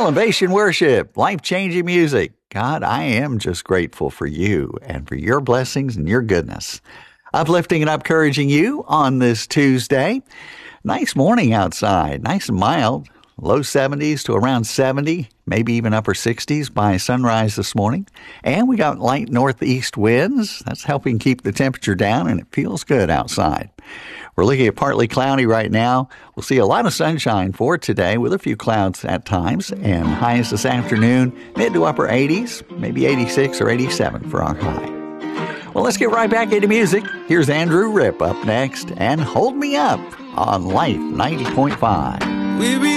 Elevation Worship, life-changing music. God, I am just grateful for you and for your blessings and your goodness. Uplifting and encouraging you on this Tuesday. Nice morning outside, nice and mild. Low 70s to around 70, maybe even upper 60s by sunrise this morning. And we got light northeast winds. That's helping keep the temperature down, and it feels good outside. We're looking at partly cloudy right now. We'll see a lot of sunshine for today with a few clouds at times. And highs this afternoon, mid to upper 80s, maybe 86 or 87 for our high. Well, let's get right back into music. Here's Andrew Ripp up next and Hold Me Up on Life 90.5.